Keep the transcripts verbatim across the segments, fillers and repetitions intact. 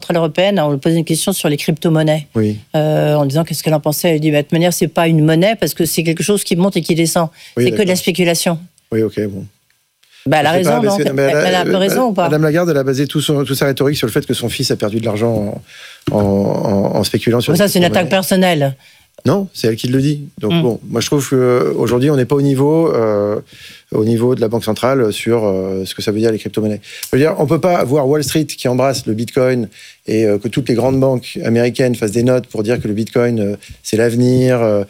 centrale européenne, on lui posait une question sur les crypto-monnaies. Oui. Euh, en disant qu'est-ce qu'elle en pensait. Elle dit, bah, de toute manière, c'est pas une monnaie parce que c'est quelque chose qui monte et qui descend. Oui, c'est d'accord. que de la spéculation. Oui, ok, bon. Bah, elle a raison, pas, non que, elle, elle, a, elle a un peu raison ou pas? Madame Lagarde, elle a basé tout son, toute sa rhétorique sur le fait que son fils a perdu de l'argent en, en, en, en spéculant sur. Ça, c'est une attaque personnelle. Non, c'est elle qui le dit. Donc mm. bon, moi je trouve qu'aujourd'hui on n'est pas au niveau, euh, au niveau de la Banque centrale sur euh, ce que ça veut dire les crypto-monnaies. Je veux dire, on peut pas voir Wall Street qui embrasse le Bitcoin et euh, que toutes les grandes banques américaines fassent des notes pour dire que le Bitcoin euh, c'est l'avenir. Euh,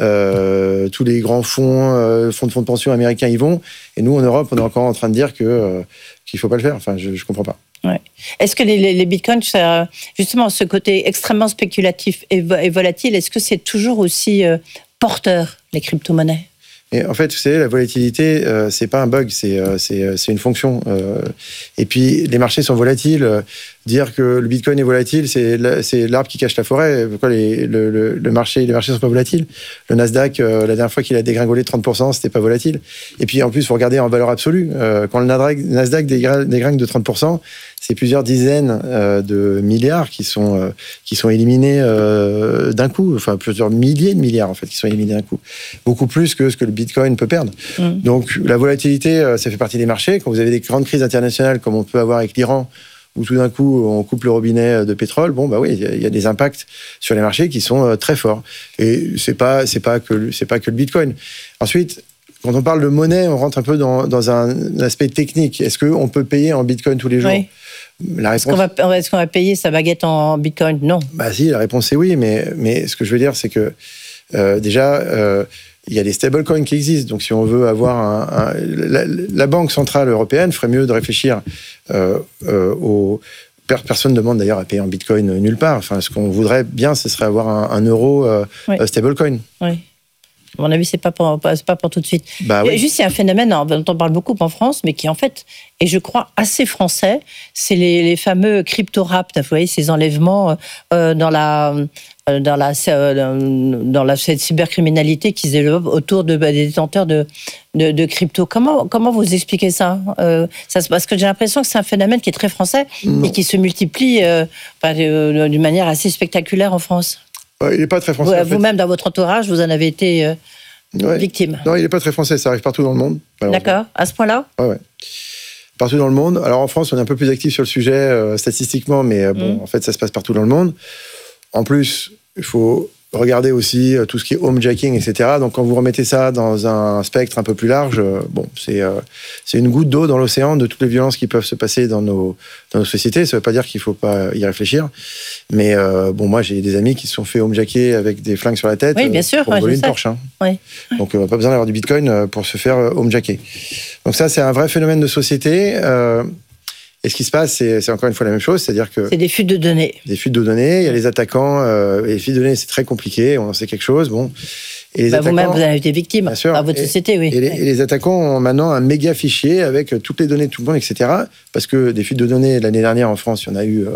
euh, tous les grands fonds, euh, fonds de fonds de pension américains y vont, et nous en Europe on est encore en train de dire que euh, qu'il faut pas le faire. Enfin, je, je comprends pas. Ouais. Est-ce que les, les, les bitcoins, ça, justement, ce côté extrêmement spéculatif et, et volatile, est-ce que c'est toujours aussi euh, porteur, les crypto-monnaies? Et en fait, vous savez, la volatilité, euh, c'est pas un bug, c'est, euh, c'est, c'est une fonction. Euh, et puis, les marchés sont volatiles. Euh, dire que le Bitcoin est volatile, c'est, la, c'est l'arbre qui cache la forêt. Pourquoi les, le, le, le marché, les marchés sont pas volatiles? Le Nasdaq, euh, la dernière fois qu'il a dégringolé de trente pour cent, c'était pas volatile. Et puis, en plus, vous regardez en valeur absolue. Euh, quand le Nasdaq dégringue de trente pour cent, c'est plusieurs dizaines euh, de milliards qui sont, euh, qui sont éliminés euh, d'un coup. Enfin, plusieurs milliers de milliards, en fait, qui sont éliminés d'un coup. Beaucoup plus que ce que le Bitcoin peut perdre. Mmh. Donc, la volatilité, euh, ça fait partie des marchés. Quand vous avez des grandes crises internationales, comme on peut avoir avec l'Iran, où tout d'un coup, on coupe le robinet de pétrole, bon, bah oui, il y, y a des impacts sur les marchés qui sont euh, très forts. Et c'est pas, c'est pas que, c'est pas que le Bitcoin. Ensuite, quand on parle de monnaie, on rentre un peu dans, dans un, un aspect technique. Est-ce qu'on peut payer en Bitcoin tous les jours? Oui. La réponse... Est-ce qu'on va, est-ce qu'on va payer sa baguette en Bitcoin? Non. Bah si, la réponse est oui, mais, mais ce que je veux dire, c'est que euh, déjà, euh, il y a des stablecoins qui existent. Donc si on veut avoir un... un la, la Banque Centrale Européenne ferait mieux de réfléchir euh, euh, aux... Personne ne demande d'ailleurs à payer en Bitcoin nulle part. Enfin, ce qu'on voudrait bien, ce serait avoir un, un euro euh, oui. stablecoin. Oui. À mon avis, c'est pas pour, c'est pas pour tout de suite. Bah, oui. Juste, il y a un phénomène dont on parle beaucoup en France, mais qui en fait, et je crois assez français, c'est les, les fameux crypto-rapts. Vous voyez, ces enlèvements euh, dans la dans la euh, dans la cette cybercriminalité qui se développe autour de bah, des détenteurs de, de de crypto. Comment comment vous expliquez ça, euh, ça Parce que j'ai l'impression que c'est un phénomène qui est très français non. et qui se multiplie euh, euh, d'une manière assez spectaculaire en France. Il n'est pas très français. Vous, vous-même, dans votre entourage, vous en avez été euh, ouais. victime. Non, il n'est pas très français. Ça arrive partout dans le monde. D'accord. À ce point-là? Ouais, ouais. Partout dans le monde. Alors, en France, on est un peu plus actif sur le sujet euh, statistiquement, mais euh, bon, mmh. en fait, ça se passe partout dans le monde. En plus, il faut regarder aussi euh, tout ce qui est homejacking, et cetera. Donc, quand vous remettez ça dans un spectre un peu plus large, euh, bon, c'est, euh, c'est une goutte d'eau dans l'océan de toutes les violences qui peuvent se passer dans nos, dans nos sociétés. Ça ne veut pas dire qu'il ne faut pas y réfléchir. Mais euh, bon, moi, j'ai des amis qui se sont fait homejacker avec des flingues sur la tête oui, bien sûr, pour ouais, voler une Porsche. Hein. Oui. Donc, on n'a pas besoin d'avoir du Bitcoin pour se faire homejacker. Donc ça, c'est un vrai phénomène de société. Euh, et ce qui se passe, c'est, c'est encore une fois la même chose, c'est-à-dire que... C'est des fuites de données. Des fuites de données, il y a les attaquants, euh, et les fuites de données, c'est très compliqué, on en sait quelque chose, bon... Et les bah attaquants, vous-même, vous avez été victime bien sûr, dans votre et, société, oui. Et les, et les attaquants ont maintenant un méga fichier avec toutes les données de tout le monde, et cetera. Parce que des fuites de données, l'année dernière en France, il y en a eu... Euh,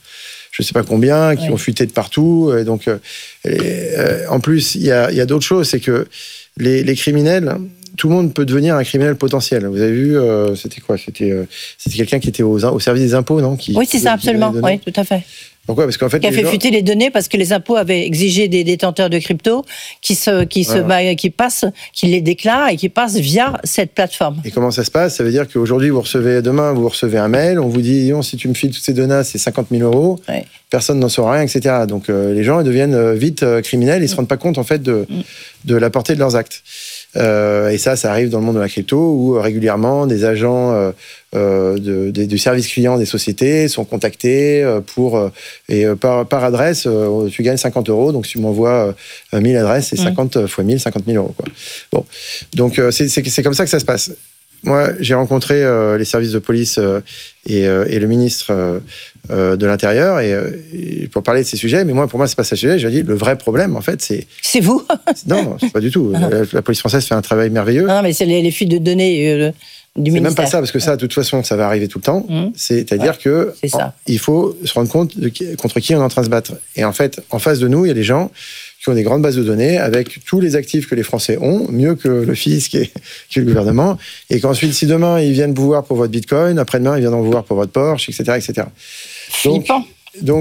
je ne sais pas combien, qui oui. ont fuité de partout. Et donc, euh, et, euh, en plus, il y a, y a d'autres choses, c'est que les, les criminels... Tout le monde peut devenir un criminel potentiel. Vous avez vu, euh, c'était quoi c'était, euh, c'était quelqu'un qui était aux, au service des impôts, non qui, Oui, c'est ça, absolument. Oui, tout à fait. Pourquoi? Parce qu'en fait, qui a fait gens... fuiter les données parce que les impôts avaient exigé des détenteurs de crypto qui se, qui se, voilà. bah, qui passent, qui les déclarent et qui passent via cette plateforme. Et comment ça se passe? Ça veut dire qu'aujourd'hui, vous recevez demain, vous recevez un mail, on vous dit, non, si tu me files toutes ces données, c'est cinquante mille euros. Oui. Personne n'en saura rien, et cetera. Donc euh, les gens ils deviennent vite euh, criminels, ils ne se rendent pas compte en fait de, mm. de la portée de leurs actes. Euh, et ça, ça arrive dans le monde de la crypto où euh, régulièrement des agents euh, euh, de, de, du service client des sociétés sont contactés euh, pour euh, et euh, par, par adresse, euh, tu gagnes cinquante euros. Donc si tu m'envoies euh, mille adresses, c'est cinquante mmh. fois mille, cinquante mille euros. Quoi. Bon, donc euh, c'est, c'est, c'est comme ça que ça se passe. Moi, j'ai rencontré euh, les services de police euh, et, euh, et le ministre euh, euh, de l'Intérieur et, euh, et pour parler de ces sujets. Mais moi, pour moi, c'est pas ça le sujet. Je dis le vrai problème, en fait, c'est. C'est vous. Non, non, c'est pas du tout. Ah. La, la police française fait un travail merveilleux. Non, mais c'est les, les fuites de données euh, du c'est ministère. C'est même pas ça, parce que ça, de toute façon, ça va arriver tout le temps. Mmh. C'est-à-dire ouais, que c'est ça. En, il faut se rendre compte de qui, contre qui on est en train de se battre. Et en fait, en face de nous, il y a des gens qui ont des grandes bases de données avec tous les actifs que les Français ont, mieux que le fisc et que le gouvernement, et qu'ensuite, si demain, ils viennent vous voir pour votre Bitcoin, après-demain, ils viendront vous voir pour votre Porsche, et cetera, et cetera. Flippant. Donc, donc